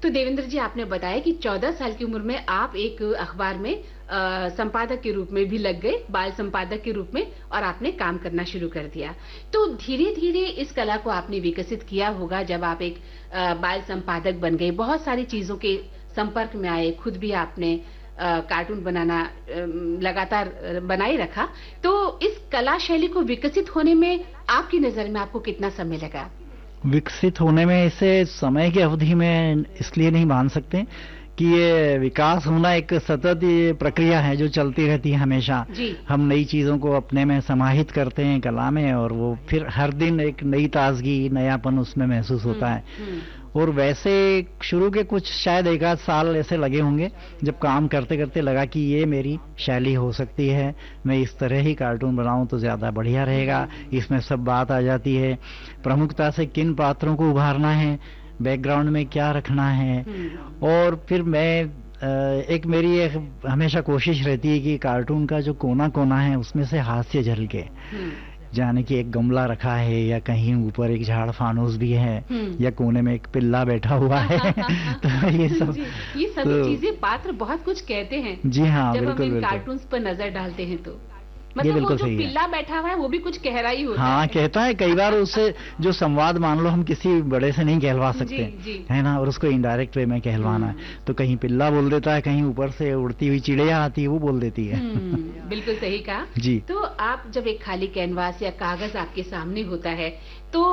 तो देवेंद्र जी, आपने बताया कि 14 साल की उम्र में आप एक अखबार में संपादक के रूप में भी लग गए, बाल संपादक के रूप में, और आपने काम करना शुरू कर दिया। तो धीरे धीरे इस कला को आपने विकसित किया होगा। जब आप एक बाल संपादक बन गए, बहुत सारी चीजों के संपर्क में आए, खुद भी आपने कार्टून बनाना लगातार बनाए रखा। तो इस कला शैली को विकसित होने में आपकी नजर में आपको कितना समय लगा? विकसित होने में इसे समय की अवधि में इसलिए नहीं मान सकते कि ये विकास होना एक सतत ये प्रक्रिया है जो चलती रहती है हमेशा। हम नई चीजों को अपने में समाहित करते हैं कला में, और वो फिर हर दिन एक नई ताजगी, नयापन उसमें महसूस होता है। और वैसे शुरू के कुछ शायद 1 आध साल ऐसे लगे होंगे जब काम करते करते लगा कि ये मेरी शैली हो सकती है, मैं इस तरह ही कार्टून बनाऊं तो ज्यादा बढ़िया रहेगा। इसमें सब बात आ जाती है, प्रमुखता से किन पात्रों को उभारना है, बैकग्राउंड में क्या रखना है। और फिर मैं एक मेरी एक हमेशा कोशिश रहती है कि कार्टून का जो कोना कोना है उसमें से हास्य झलके, जाने कि एक गमला रखा है या कहीं ऊपर एक झाड़ फानूस भी है या कोने में एक पिल्ला बैठा हुआ है। तो ये सभी चीजें पात्र बहुत कुछ कहते हैं। जी हाँ, जब बिल्कुल हम इन बिल्कुल कार्टून्स पर नजर डालते हैं तो ये मतलब वो जो सही पिल्ला है। बैठा हुआ है वो भी कुछ कह रहा ही होता है। हाँ, कहता है कई बार उससे जो संवाद मान लो हम किसी बड़े से नहीं कहलवा सकते, है ना, और उसको इनडायरेक्ट वे में कहलवाना है तो कहीं पिल्ला बोल देता है, कहीं ऊपर से उड़ती हुई चिड़िया आती है वो बोल देती है। बिल्कुल सही कहा जी। तो आप जब एक खाली कैनवास या कागज आपके सामने होता है तो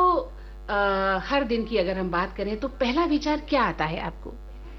हर दिन की अगर हम बात करें तो पहला विचार क्या आता है आपको?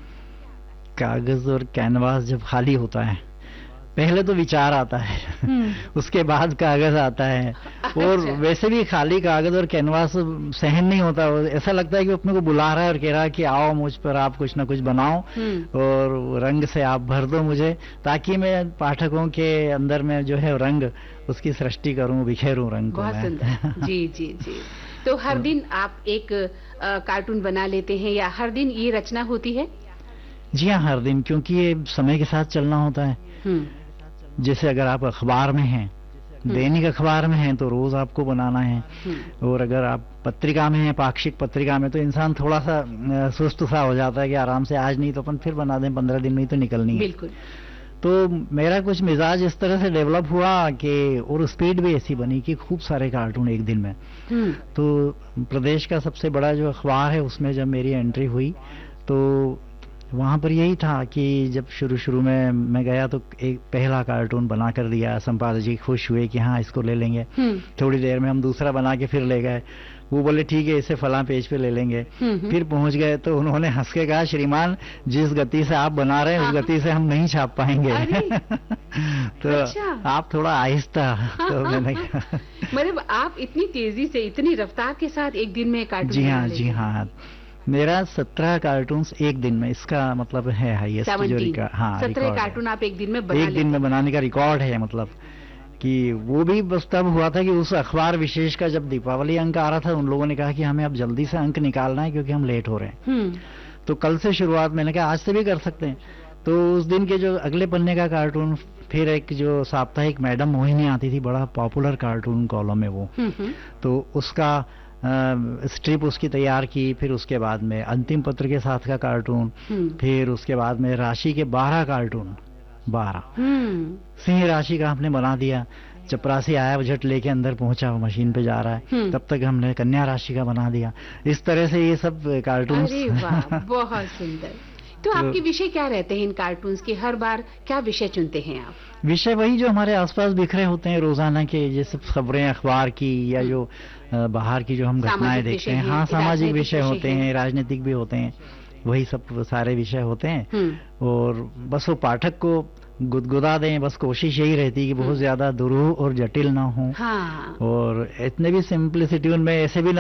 कागज और कैनवास जब खाली होता है पहले तो विचार आता है, उसके बाद कागज आता है। और वैसे भी खाली कागज और कैनवास सहन नहीं होता, ऐसा लगता है कि अपने को बुला रहा है और कह रहा है कि आओ मुझ पर आप कुछ ना कुछ बनाओ और रंग से आप भर दो मुझे, ताकि मैं पाठकों के अंदर में जो है रंग उसकी सृष्टि करूं, बिखेरूं रंग को। बहुत सुंदर। जी जी जी। तो हर दिन आप एक कार्टून बना लेते हैं या हर दिन ये रचना होती है? जी हाँ, हर दिन, क्योंकि ये समय के साथ चलना होता है। जैसे अगर आप अखबार में हैं, दैनिक अखबार में हैं तो रोज आपको बनाना है, और अगर आप पत्रिका में हैं, पाक्षिक पत्रिका में, तो इंसान थोड़ा सा सुस्त सा हो जाता है कि आराम से आज नहीं तो अपन फिर बना दें, 15 दिन में ही तो निकलनी है। बिल्कुल। तो मेरा कुछ मिजाज इस तरह से डेवलप हुआ कि, और स्पीड भी ऐसी बनी कि खूब सारे कार्टून एक दिन में। तो प्रदेश का सबसे बड़ा जो अखबार है उसमें जब मेरी एंट्री हुई तो वहां पर यही था कि जब शुरू में मैं गया तो एक पहला कार्टून बना कर दिया, संपादक जी खुश हुए कि हाँ इसको ले लेंगे। थोड़ी देर में हम दूसरा बना के फिर ले गए, वो बोले ठीक है इसे फलां पेज पे ले लेंगे। फिर पहुंच गए तो उन्होंने हंस के कहा, श्रीमान जिस गति से आप बना रहे हैं उस गति से हम नहीं छाप पाएंगे। तो अच्छा। आप थोड़ा आहिस्ता। तो मैंने कहा मतलब आप इतनी तेजी से, इतनी रफ्तार के साथ एक दिन में कार्टून? जी हाँ, जी हाँ, मेरा 17 कार्टून्स एक दिन में, इसका मतलब है हाईएस्ट जो रिकॉर्ड। हाँ, 17 कार्टून आप एक दिन में बना एक दिन में बनाने का रिकॉर्ड है। मतलब कि वो भी बस तब हुआ था कि उस अखबार विशेष का जब दीपावली अंक आ रहा था, उन लोगों ने कहा कि हमें अब जल्दी से अंक निकालना है क्योंकि हम लेट हो रहे हैं। तो कल से शुरुआत, मैंने कहा आज से भी कर सकते हैं। तो उस दिन के जो अगले पन्ने का कार्टून, फिर एक जो साप्ताहिक मैडम मोहिनी आती थी, बड़ा पॉपुलर कार्टून कॉलम है वो, तो उसका स्ट्रिप उसकी तैयार की। फिर उसके बाद में अंतिम पत्र के साथ का कार्टून, फिर उसके बाद में राशि के 12 कार्टून, 12 सिंह राशि का हमने बना दिया। चपरासी आया, बजट लेके अंदर पहुंचा, वो मशीन पे जा रहा है, तब तक हमने कन्या राशि का बना दिया। इस तरह से ये सब कार्टून। अरे वाह, बहुत सुंदर। तो आपके विषय क्या रहते हैं इन कार्टून्स के? हर बार क्या विषय चुनते हैं आप? विषय वही जो हमारे आसपास बिखरे होते हैं रोजाना के, जैसे खबरें अखबार की या जो बाहर की जो हम घटनाएं देखते हैं। हाँ, सामाजिक विषय होते हैं, राजनीतिक भी होते हैं, वही सब सारे विषय होते हैं। और बस वो पाठक को गुदगुदा दें, बस कोशिश यही रहती है कि बहुत ज्यादा दुरूह और जटिल ना हो। और इतने भी सिंप्लिसिटी उनमें ऐसे भी